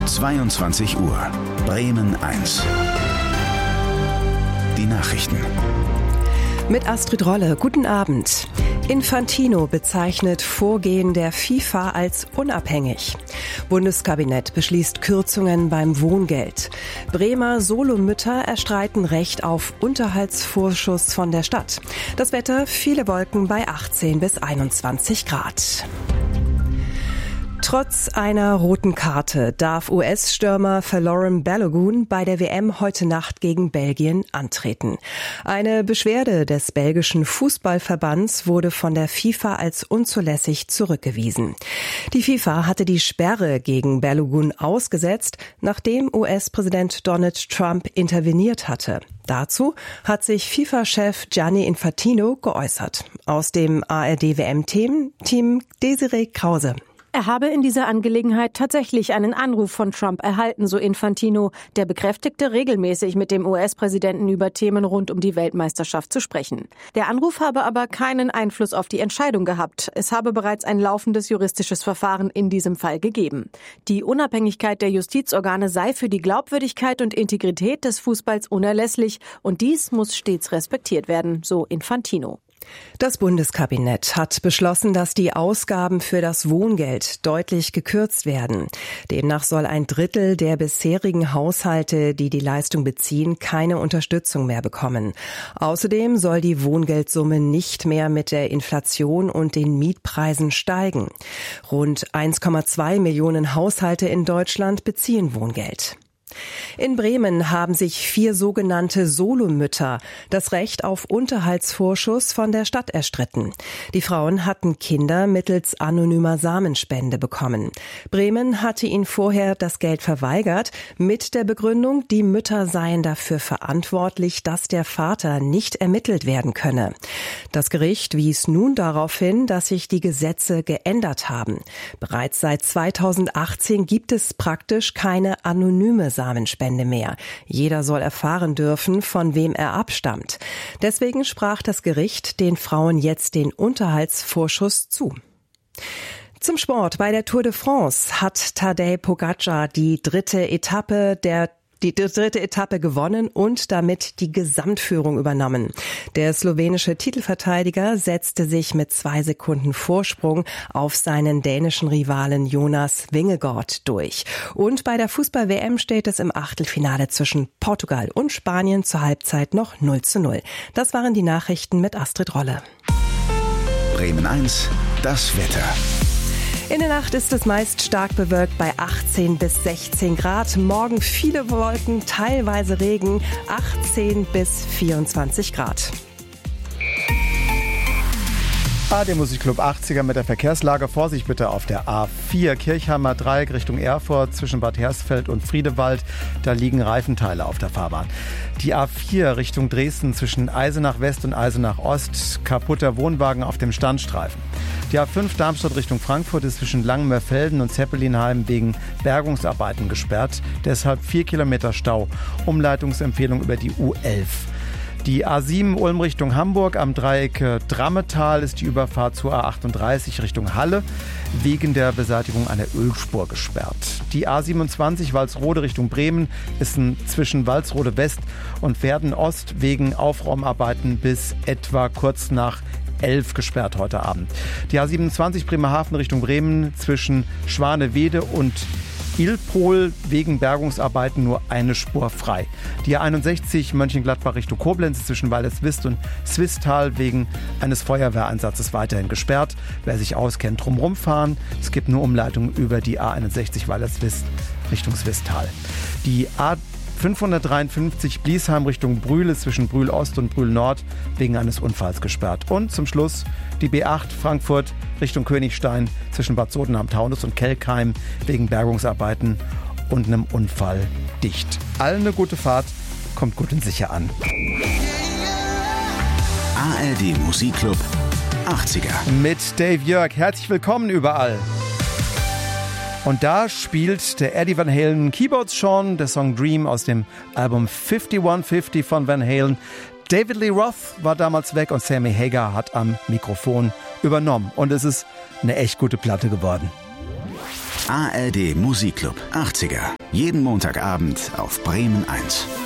22 Uhr. Bremen 1. Die Nachrichten. Mit Astrid Rolle, guten Abend. Infantino bezeichnet Vorgehen der FIFA als unabhängig. Bundeskabinett beschließt Kürzungen beim Wohngeld. Bremer Solomütter erstreiten Recht auf Unterhaltsvorschuss von der Stadt. Das Wetter, viele Wolken bei 18 bis 21 Grad. Trotz einer roten Karte darf US-Stürmer Folarin Balogun bei der WM heute Nacht gegen Belgien antreten. Eine Beschwerde des belgischen Fußballverbands wurde von der FIFA als unzulässig zurückgewiesen. Die FIFA hatte die Sperre gegen Balogun ausgesetzt, nachdem US-Präsident Donald Trump interveniert hatte. Dazu hat sich FIFA-Chef Gianni Infantino geäußert. Aus dem ARD-WM-Team Desiree Krause. Er habe in dieser Angelegenheit tatsächlich einen Anruf von Trump erhalten, so Infantino. Der bekräftigte, regelmäßig mit dem US-Präsidenten über Themen rund um die Weltmeisterschaft zu sprechen. Der Anruf habe aber keinen Einfluss auf die Entscheidung gehabt. Es habe bereits ein laufendes juristisches Verfahren in diesem Fall gegeben. Die Unabhängigkeit der Justizorgane sei für die Glaubwürdigkeit und Integrität des Fußballs unerlässlich und dies muss stets respektiert werden, so Infantino. Das Bundeskabinett hat beschlossen, dass die Ausgaben für das Wohngeld deutlich gekürzt werden. Demnach soll ein Drittel der bisherigen Haushalte, die die Leistung beziehen, keine Unterstützung mehr bekommen. Außerdem soll die Wohngeldsumme nicht mehr mit der Inflation und den Mietpreisen steigen. Rund 1,2 Millionen Haushalte in Deutschland beziehen Wohngeld. In Bremen haben sich 4 sogenannte Solomütter das Recht auf Unterhaltsvorschuss von der Stadt erstritten. Die Frauen hatten Kinder mittels anonymer Samenspende bekommen. Bremen hatte ihnen vorher das Geld verweigert, mit der Begründung, die Mütter seien dafür verantwortlich, dass der Vater nicht ermittelt werden könne. Das Gericht wies nun darauf hin, dass sich die Gesetze geändert haben. Bereits seit 2018 gibt es praktisch keine anonyme Samenspende mehr. Jeder soll erfahren dürfen, von wem er abstammt. Deswegen sprach das Gericht den Frauen jetzt den Unterhaltsvorschuss zu. Zum Sport. Bei der Tour de France hat Tadej Pogačar die dritte Etappe gewonnen und damit die Gesamtführung übernommen. Der slowenische Titelverteidiger setzte sich mit 2 Sekunden Vorsprung auf seinen dänischen Rivalen Jonas Vingegaard durch. Und bei der Fußball-WM steht es im Achtelfinale zwischen Portugal und Spanien zur Halbzeit noch 0:0. Das waren die Nachrichten mit Astrid Rolle. Bremen 1, das Wetter. In der Nacht ist es meist stark bewölkt bei 18 bis 16 Grad. Morgen viele Wolken, teilweise Regen, 18 bis 24 Grad. ARD Musikclub 80er mit der Verkehrslage. Vorsicht bitte auf der A4 Kirchheimer Dreieck Richtung Erfurt zwischen Bad Hersfeld und Friedewald. Da liegen Reifenteile auf der Fahrbahn. Die A4 Richtung Dresden zwischen Eisenach West und Eisenach Ost. Kaputter Wohnwagen auf dem Standstreifen. Die A5 Darmstadt Richtung Frankfurt ist zwischen Langenmörfelden und Zeppelinheim wegen Bergungsarbeiten gesperrt. Deshalb 4 Kilometer Stau. Umleitungsempfehlung über die U11. Die A7 Ulm Richtung Hamburg am Dreieck Drammetal ist die Überfahrt zur A38 Richtung Halle wegen der Beseitigung einer Ölspur gesperrt. Die A27 Walsrode Richtung Bremen ist zwischen Walsrode West und Werden Ost wegen Aufraumarbeiten bis etwa kurz nach 11 gesperrt heute Abend. Die A27 Bremerhaven Richtung Bremen zwischen Schwanewede und Ilpol wegen Bergungsarbeiten nur eine Spur frei. Die A61 Mönchengladbach Richtung Koblenz zwischen Walderswist und Swisttal wegen eines Feuerwehreinsatzes weiterhin gesperrt. Wer sich auskennt, drumherum fahren. Es gibt nur Umleitungen über die A61 Walderswist Richtung Swisttal. Die A553 Bliesheim Richtung Brühl zwischen Brühl Ost und Brühl Nord wegen eines Unfalls gesperrt. Und zum Schluss die B8 Frankfurt Richtung Königstein zwischen Bad Sodenham-Taunus und Kelkheim wegen Bergungsarbeiten und einem Unfall dicht. Allen eine gute Fahrt, kommt gut und sicher an. ARD Musikclub 80er. Mit Dave Jörg, herzlich willkommen überall. Und da spielt der Eddie Van Halen Keyboards schon, der Song Dream aus dem Album 5150 von Van Halen. David Lee Roth war damals weg und Sammy Hagar hat am Mikrofon übernommen. Und es ist eine echt gute Platte geworden. ARD Musikclub 80er. Jeden Montagabend auf Bremen 1.